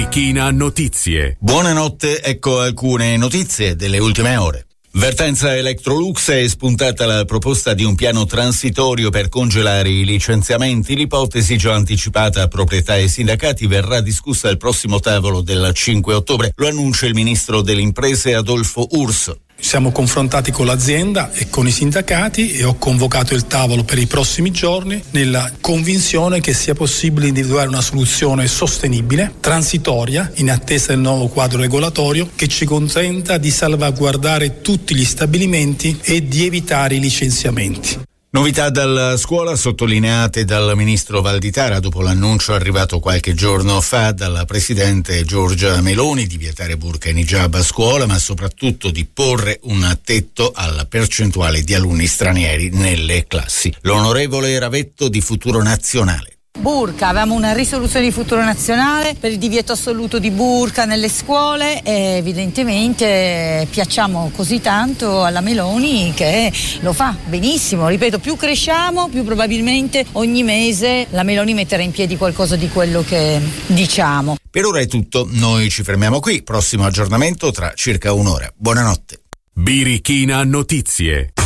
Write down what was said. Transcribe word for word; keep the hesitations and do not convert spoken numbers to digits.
Birichina Notizie. Buonanotte, ecco alcune notizie delle ultime ore. Vertenza Electrolux è spuntata la proposta di un piano transitorio per congelare i licenziamenti. L'ipotesi, già anticipata a proprietà e sindacati, verrà discussa al prossimo tavolo del cinque ottobre. Lo annuncia il ministro delle imprese Adolfo Urso. Siamo confrontati con l'azienda e con i sindacati e ho convocato il tavolo per i prossimi giorni nella convinzione che sia possibile individuare una soluzione sostenibile, transitoria, in attesa del nuovo quadro regolatorio che ci consenta di salvaguardare tutti gli stabilimenti e di evitare i licenziamenti. Novità dalla scuola sottolineate dal ministro Valditara dopo l'annuncio arrivato qualche giorno fa dalla presidente Giorgia Meloni di vietare burqa e hijab a scuola, ma soprattutto di porre un tetto alla percentuale di alunni stranieri nelle classi. L'onorevole Ravetto di Futuro Nazionale. Burqa, avevamo una risoluzione di Futuro Nazionale per il divieto assoluto di burqa nelle scuole e evidentemente piacciamo così tanto alla Meloni che lo fa benissimo. Ripeto, più cresciamo, più probabilmente ogni mese la Meloni metterà in piedi qualcosa di quello che diciamo. Per ora è tutto, noi ci fermiamo qui, prossimo aggiornamento tra circa un'ora. Buonanotte. Birichina Notizie.